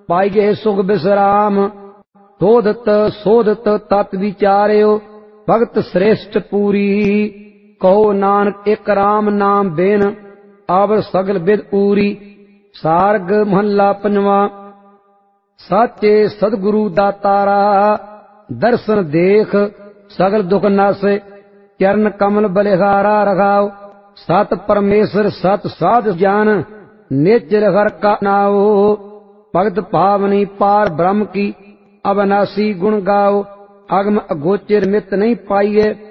पाइये सुख विश्राम। शोधत शोधत तत् विचार्यो भगत श्रेष्ठ पूरी। कहो नानक एक राम नाम बेन आवर सगल विद पूरी। सारग महला पंजवा। साचे सदगुरु दातारा दर्शन देख सगल दुख नासे। चरण कमल बलिहारा रखाओ सत परमेश्वर सत साध ज्ञान निज हर का नाओ। भगत भावनी पार ब्रह्म की अविनाशी गुण गाओ। अगम अगोचर मित नहीं पाइये